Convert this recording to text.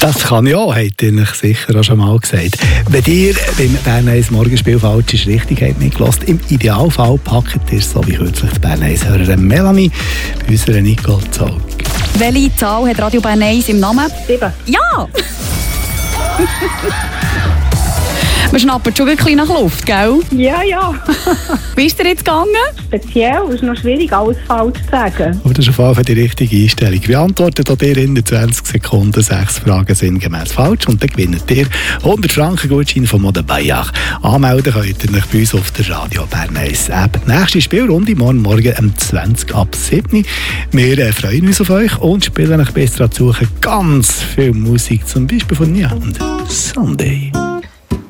Das kann ja auch, habt ihr euch sicher auch schon mal gesagt. Wenn ihr beim Bern 1 Morgenspiel falsch ist, richtig habt mitgelassen, im Idealfall packt ihr so wie kürzlich die Bern 1-Hörerin Melanie bei unserer Nicole Zog. Welche Zahl hat Radio Bern 1 im Namen? 7. Ja! Wir schnappen schon ein bisschen nach Luft, gell? Ja. Wie ist dir jetzt gegangen? Speziell ist noch schwierig, alles falsch zu sagen. Aber das ist auf jeden Fall die richtige Einstellung. Beantwortet auch ihr in 20 Sekunden 6 Fragen sinngemäß falsch und dann gewinnt ihr 100 Franken Gutschein von Mode Bayach. Anmelden könnt ihr euch bei uns auf der Radio Bern 1 App. Nächste Spielrunde morgen um 20 ab 7. Wir freuen uns auf euch und spielen euch bis dazu ganz viel Musik, zum Beispiel von Nia und Sunday.